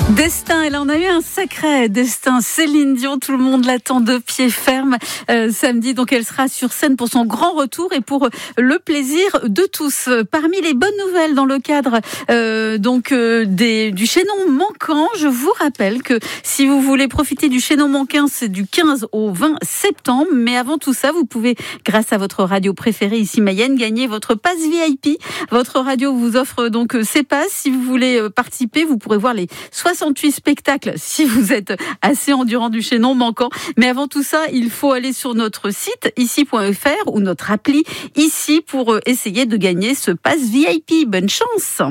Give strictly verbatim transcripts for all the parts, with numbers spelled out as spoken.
Destin, et là on a eu un sacré destin. Céline Dion, tout le monde l'attend de pied ferme euh, samedi, donc elle sera sur scène pour son grand retour et pour le plaisir de tous. Parmi les bonnes nouvelles dans le cadre euh, donc euh, des, du chaînon manquant, je vous rappelle que si vous voulez profiter du chaînon manquant, c'est du quinze au vingt septembre, mais avant tout ça, vous pouvez, grâce à votre radio préférée ici Mayenne, gagner votre passe V I P. Votre radio vous offre donc ces passes. Si vous voulez participer, vous pourrez voir les soixante-huit spectacles si vous êtes assez endurant du chaînon manquant. Mais avant tout ça, il faut aller sur notre site ici point f r ou notre appli ici pour essayer de gagner ce pass V I P. Bonne chance.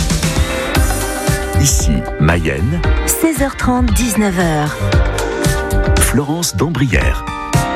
Ici Mayenne, seize heures trente, dix-neuf heures. Florence Dambrière.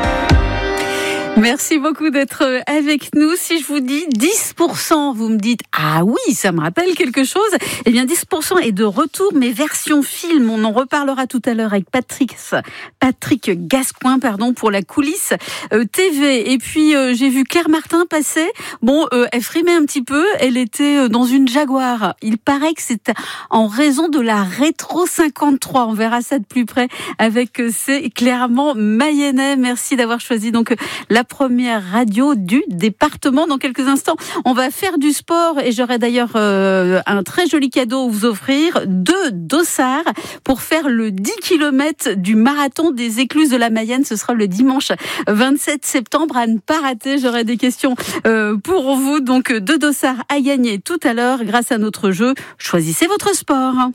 Merci beaucoup d'être avec nous. Si je vous dis dix pour cent, vous me dites « Ah oui, ça me rappelle quelque chose ». Eh bien, dix pour cent est de retour, mais version film. On en reparlera tout à l'heure avec Patrick, Patrick Gascoin pardon, pour la coulisse euh, T V. Et puis, euh, j'ai vu Claire Martin passer. Bon, euh, elle frimait un petit peu. Elle était dans une Jaguar. Il paraît que c'est en raison de la Rétro cinquante-trois. On verra ça de plus près avec euh, c'est clairement mayennais. Merci d'avoir choisi donc la première radio du département. Dans quelques instants, on va faire du sport et j'aurai d'ailleurs euh, un très joli cadeau à vous offrir, deux dossards pour faire le dix kilomètres du marathon des écluses de la Mayenne. Ce sera le dimanche vingt-sept septembre, à ne pas rater. J'aurai des questions euh, pour vous, donc deux dossards à gagner tout à l'heure grâce à notre jeu. Choisissez votre sport.